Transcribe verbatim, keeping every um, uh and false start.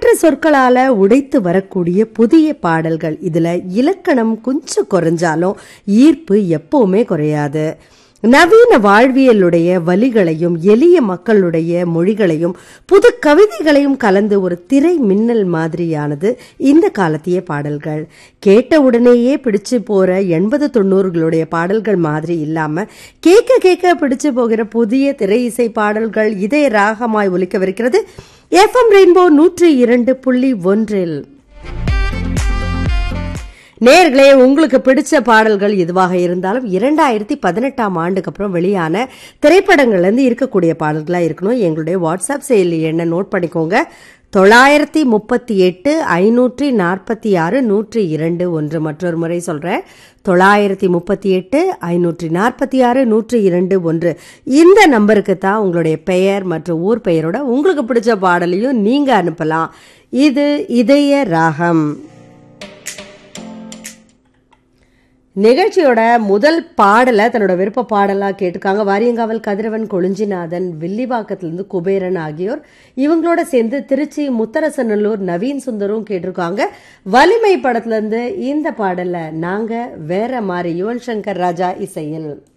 புகழ்பெற்ற சொற்களால உடைத்து வரக்கூடிய புதிய பாடல்கள். இதுல இலக்கணம் கொஞ்சம் குறைஞ்சாலும் ஈர்ப்பு எப்பவுமே குறையாது. நவீன வாழ்வியலுடைய வலிகளையும் எளிய மக்களுடைய மொழிகளையும் புது கவிதைகளையும் கலந்து ஒரு திரை மின்னல் மாதிரியானது இந்த காலத்திய பாடல்கள். கேட்ட உடனேயே பிடிச்சு போற எண்பது தொண்ணூறுகளுடைய பாடல்கள் மாதிரி இல்லாம கேட்க கேட்க பிடிச்சு போகிற புதிய திரை இசை பாடல்கள் இதய ராகமாய் ஒலிக்கவிருக்கிறது எஃப்எம் ரெயின்போ நூற்றி இரண்டு புள்ளி ஒன்றில். நேர்களே, உங்களுக்கு பிடிச்ச பாடல்கள் எதுவாக இருந்தாலும் இரண்டாயிரத்தி பதினெட்டாம் ஆண்டுக்கு அப்புறம் வெளியான திரைப்படங்கள்ல இருந்து இருக்கக்கூடிய பாடல்களா இருக்கணும். எங்களுடைய வாட்ஸ்அப் செயலி என்ன நோட் பண்ணிக்கோங்க. தொள்ளாயிரத்தி முப்பத்தி எட்டு ஐநூற்றி நாற்பத்தி ஆறு நூற்றி இரண்டு ஒன்று. மற்றொரு முறை சொல்றேன், தொள்ளாயிரத்தி முப்பத்தி எட்டு ஐநூற்றி நாற்பத்தி ஆறு நூற்றி இரண்டு ஒன்று. இந்த நம்பருக்கு தான் உங்களுடைய பெயர் மற்றும் ஊர் பெயரோட உங்களுக்கு பிடிச்ச பாடலையும் நீங்க அனுப்பலாம். இது இதய ராகம். நிகழ்ச்சியோட முதல் பாடலை தன்னோட விருப்ப பாடலா கேட்டிருக்காங்க வாரியங்காவல் கதிரவன், கொழுஞ்சிநாதன், வில்லிவாக்கத்திலிருந்து குபேரன் ஆகியோர். இவங்களோட சேர்ந்து திருச்சி முத்தரசநல்லூர் நவீன் சுந்தரும் கேட்டிருக்காங்க. வலிமை படத்துல இருந்து இந்த பாடல நாங்க வேற மாதிரி யுவன் சங்கர் ராஜா இசையில்.